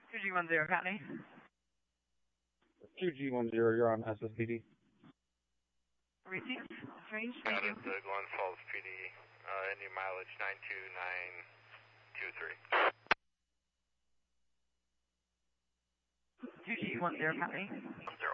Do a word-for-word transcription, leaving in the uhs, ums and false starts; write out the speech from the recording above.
two G one zero, County. two G one zero, you're on S S P D. Received. Strange. Got it, the Glen Falls P D, uh, Indian mileage nine two nine two three. two G one zero, County. Zero.